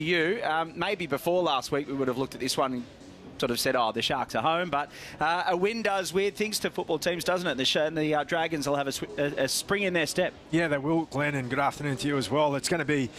You maybe before last week we would have looked at this one and sort of said, oh, the Sharks are home, but a win does weird things to football teams, doesn't it? The Dragons will have a spring in their step. Yeah, they will, Glenn, and good afternoon to you as well. It's going to be,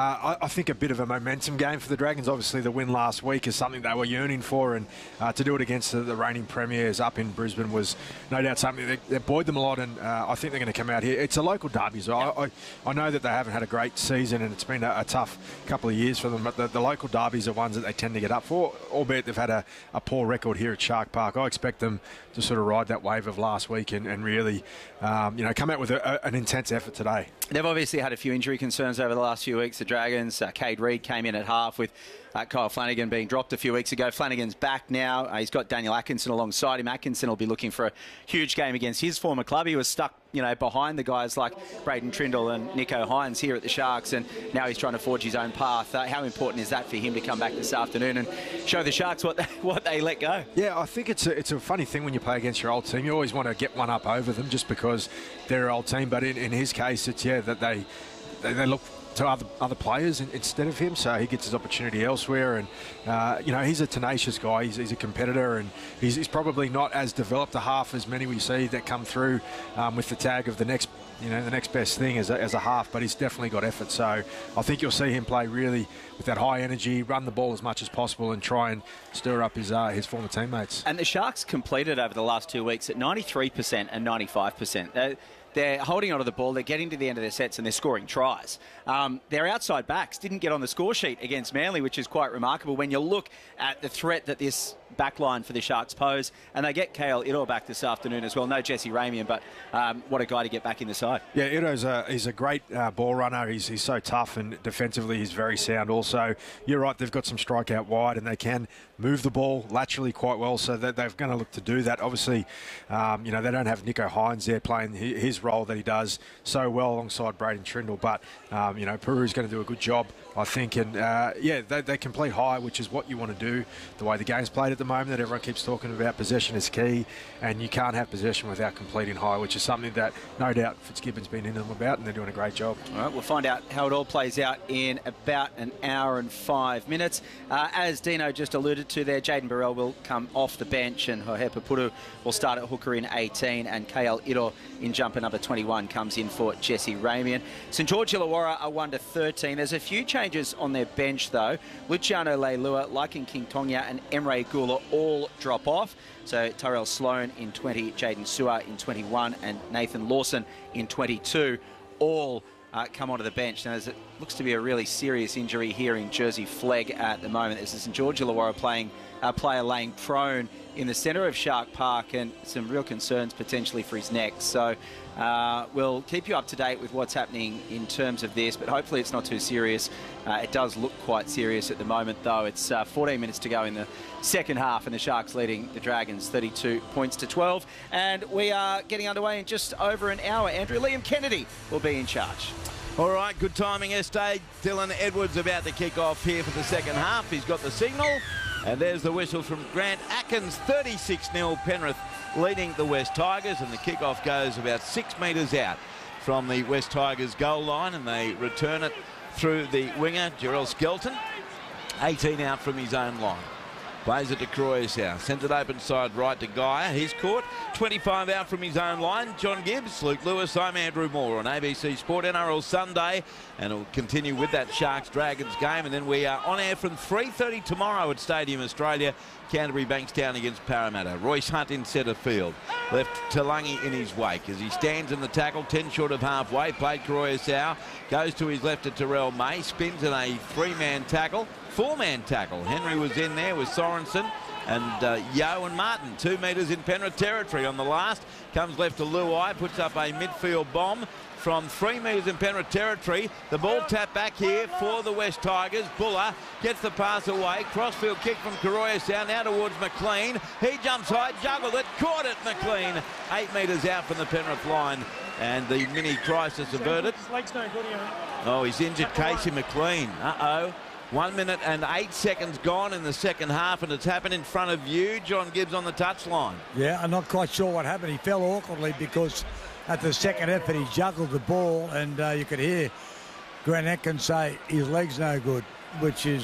I think, a bit of a momentum game for the Dragons. Obviously, the win last week is something they were yearning for, and to do it against the reigning premiers up in Brisbane was no doubt something that buoyed them a lot, and I think they're going to come out here. It's a local derby, so I know that they haven't had a great season, and it's been a tough couple of years for them, but the local derbies are ones that they tend to get up for, albeit they've had a poor record here at Shark Park. I expect them to sort of ride that wave of last week and really, come out with an intense effort today. They've obviously had a few injury concerns over the last few weeks, the Dragons. Cade Reid came in at half with Kyle Flanagan being dropped a few weeks ago. Flanagan's back now. He's got Daniel Atkinson alongside him. Atkinson will be looking for a huge game against his former club. He was stuck, behind the guys like Braden Trindle and Nico Hines here at the Sharks, and now he's trying to forge his own path. How important is that for him to come back this afternoon and show the Sharks what they let go? Yeah, I think it's a funny thing when you play against your old team. You always want to get one up over them just because they're your old team. But in his case, it's that they look to other players instead of him, so he gets his opportunity elsewhere. And he's a tenacious guy. He's a competitor, and he's probably not as developed a half as many we see that come through with the tag of the next best thing as a half, but he's definitely got effort. So I think you'll see him play really with that high energy, run the ball as much as possible, and try and stir up his former teammates. And the Sharks completed over the last 2 weeks at 93% and 95%. They're holding onto the ball, they're getting to the end of their sets, and they're scoring tries. Their outside backs didn't get on the score sheet against Manly, which is quite remarkable when you look at the threat that this backline for the Sharks pose. And they get Kale Ito back this afternoon as well. No Jesse Ramian, but what a guy to get back in the side. Yeah, he's a great ball runner. He's so tough, and defensively he's very sound also. You're right, they've got some strike out wide, and they can move the ball laterally quite well, so they're going to look to do that. Obviously, they don't have Nico Hines there playing his role that he does so well alongside Braden Trindle, but Peru's going to do a good job, I think, and they complete high, which is what you want to do. The way the game's played at the moment, that everyone keeps talking about, possession is key, and you can't have possession without completing high, which is something that no doubt Fitzgibbon's been in them about, and they're doing a great job. All right, we'll find out how it all plays out in about an hour and 5 minutes. As Dino just alluded to there, Jayden Burrell will come off the bench, and Jorge Papuru will start at hooker in 18, and Kale Ito in jumper number 21 comes in for Jesse Ramian. St George Illawarra are 1-13. There's a few changes on their bench though. Luciano Leilua, Lycan King Tonga and Emre Gula all drop off. So Tyrell Sloan in 20, Jaden Sewer in 21 and Nathan Lawson in 22 all come onto the bench. Now, it looks to be a really serious injury here in Jersey Flegg at the moment. There's a St George Illawarra player laying prone in the centre of Shark Park, and some real concerns potentially for his neck. So we'll keep you up to date with what's happening in terms of this, but hopefully it's not too serious. It does look quite serious at the moment, though. It's 14 minutes to go in the second half, and the Sharks leading the Dragons 32 points to 12. And we are getting underway in just over an hour. Andrew, Liam Kennedy will be in charge. All right, good timing, Estee. Dylan Edwards about to kick off here for the second half. He's got the signal, and there's the whistle from Grant Atkins. 36-0 Penrith leading the West Tigers, and the kickoff goes about 6 metres out from the West Tigers goal line, and they return it through the winger, Jarrell Skelton. 18 out from his own line. Plays it to Croyes. Sends it open side right to Geyer. He's caught. 25 out from his own line. John Gibbs, Luke Lewis. I'm Andrew Moore on ABC Sport NRL Sunday. And it'll continue with that Sharks-Dragons game. And then we are on air from 3:30 tomorrow at Stadium Australia. Canterbury Bankstown against Parramatta. Royce Hunt in centre field. Left Talangi in his wake as he stands in the tackle, 10 short of halfway. Played Croyes. Goes to his left to Terrell May. Spins in a 3-man tackle. 4-man tackle. Henry was in there with Sorensen and Yeo and Martin. 2 metres in Penrith territory on the last. Comes left to Luai, puts up a midfield bomb from 3 metres in Penrith territory. The ball tapped back here for the West Tigers. Buller gets the pass away. Crossfield kick from Koroyas now towards McLean. He jumps high, juggled it, caught it, McLean. 8 metres out from the Penrith line, and the mini crisis averted. Oh, he's injured, Casey McLean. Uh-oh. 1 minute and 8 seconds gone in the second half, and it's happened in front of you. John Gibbs on the touchline. Yeah, I'm not quite sure what happened. He fell awkwardly because at the second effort he juggled the ball, and you could hear Grant Atkins say his leg's no good. which is